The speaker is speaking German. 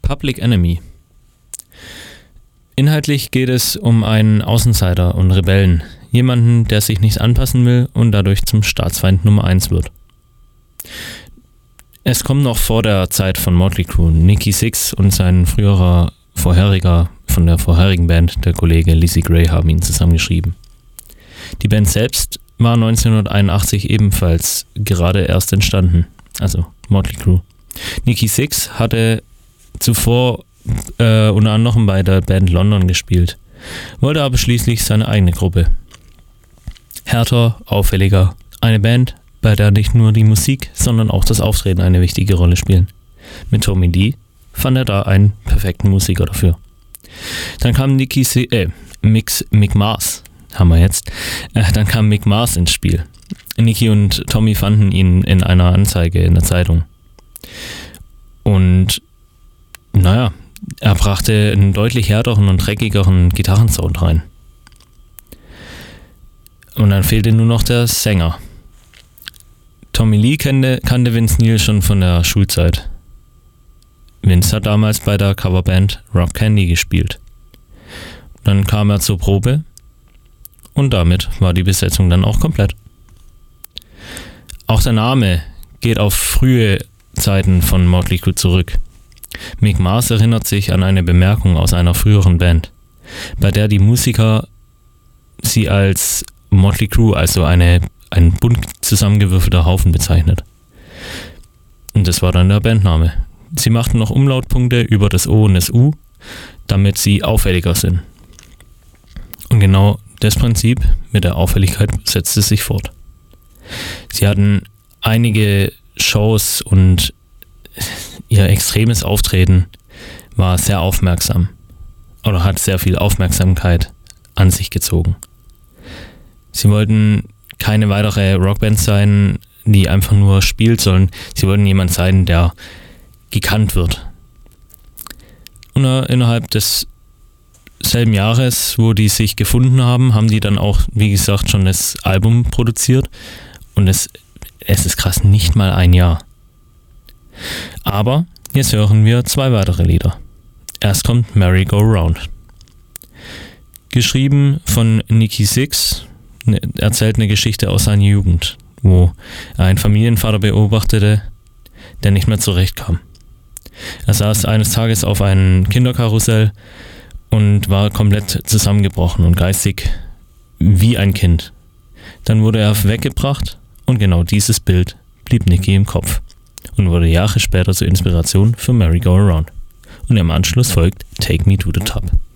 Public Enemy. Inhaltlich geht es um einen Außenseiter und Rebellen, jemanden, der sich nicht anpassen will und dadurch zum Staatsfeind Nummer 1 wird. Es kommt noch vor der Zeit von Motley Crue. Nikki Sixx und sein vorheriger von der vorherigen Band, der Kollege Lizzie Gray, haben ihn zusammengeschrieben. Die Band selbst war 1981 ebenfalls gerade erst entstanden, also Motley Crue. Nikki Sixx hatte zuvor unter anderem bei der Band London gespielt, wollte aber schließlich seine eigene Gruppe. Härter, auffälliger, eine Band, bei der nicht nur die Musik, sondern auch das Auftreten eine wichtige Rolle spielen. Mit Tommy Lee fand er da einen perfekten Musiker dafür. Dann kam Mick Mars, haben wir jetzt. Dann kam Mick Mars ins Spiel. Nikki und Tommy fanden ihn in einer Anzeige in der Zeitung. Und naja, er brachte einen deutlich härteren und dreckigeren Gitarrensound rein. Und dann fehlte nur noch der Sänger. Tommy Lee kannte Vince Neil schon von der Schulzeit. Vince hat damals bei der Coverband Rock Candy gespielt. Dann kam er zur Probe und damit war die Besetzung dann auch komplett. Auch der Name geht auf frühe Zeiten von Motley Crue zurück. Mick Mars erinnert sich an eine Bemerkung aus einer früheren Band, bei der die Musiker sie als Motley Crue, also ein bunt zusammengewürfelter Haufen, bezeichnet. Und das war dann der Bandname. Sie machten noch Umlautpunkte über das O und das U, damit sie auffälliger sind. Und genau das Prinzip mit der Auffälligkeit setzte sich fort. Sie hatten einige Shows und ihr extremes Auftreten war sehr aufmerksam oder hat sehr viel Aufmerksamkeit an sich gezogen. Sie wollten keine weitere Rockband sein, die einfach nur spielt, sondern sie wollten jemand sein, der gekannt wird. Und innerhalb des selben Jahres, wo die sich gefunden haben, haben die dann auch, wie gesagt, schon das Album produziert. Und es ist krass, nicht mal ein Jahr. Aber jetzt hören wir 2 weitere Lieder. Erst kommt Merry Go Round. Geschrieben von Nikki Sixx, erzählt eine Geschichte aus seiner Jugend, wo er einen Familienvater beobachtete, der nicht mehr zurechtkam. Er saß eines Tages auf einem Kinderkarussell und war komplett zusammengebrochen und geistig wie ein Kind. Dann wurde er weggebracht und genau dieses Bild blieb Nikki im Kopf und wurde Jahre später zur Inspiration für Merry Go Round. Und im Anschluss folgt Take Me to the Top.